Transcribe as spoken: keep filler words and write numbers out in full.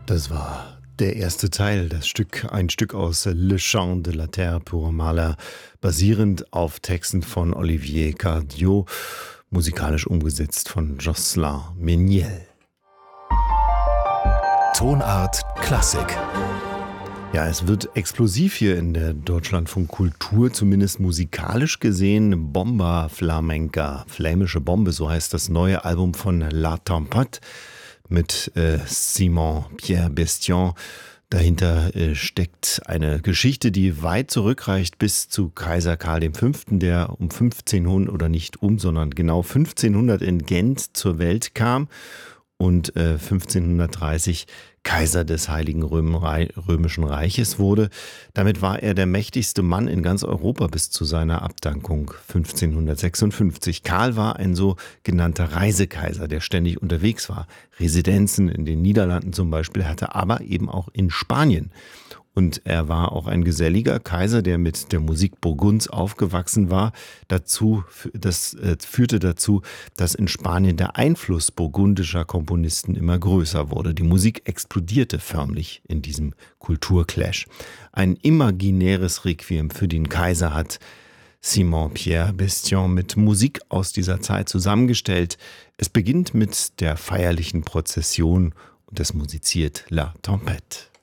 Das war der erste Teil, das Stück, ein Stück aus Le Chant de la Terre pour un Maler, basierend auf Texten von Olivier Cardiot, musikalisch umgesetzt von Jocelyn Meniel. Tonart Klassik. Ja, es wird explosiv hier in der Deutschlandfunk Kultur, zumindest musikalisch gesehen. Bomba Flamenca, flämische Bombe, so heißt das neue Album von La Tempête mit äh, Simon Pierre Bestion. Dahinter äh, steckt eine Geschichte, die weit zurückreicht bis zu Kaiser Karl der Fünfte., der um fünfzehnhundert oder nicht um, sondern genau fünfzehnhundert in Gent zur Welt kam und äh, fünfzehnhundertdreißig Kaiser des Heiligen Römischen Reiches wurde. Damit war er der mächtigste Mann in ganz Europa bis zu seiner Abdankung fünfzehnhundertsechsundfünfzig. Karl war ein sogenannter Reisekaiser, der ständig unterwegs war. Residenzen in den Niederlanden zum Beispiel hatte, aber eben auch in Spanien. Und er war auch ein geselliger Kaiser, der mit der Musik Burgunds aufgewachsen war. Dazu, das äh, führte dazu, dass in Spanien der Einfluss burgundischer Komponisten immer größer wurde. Die Musik explodierte förmlich in diesem Kulturclash. Ein imaginäres Requiem für den Kaiser hat Simon Pierre Bestion mit Musik aus dieser Zeit zusammengestellt. Es beginnt mit der feierlichen Prozession und es musiziert La Tempête.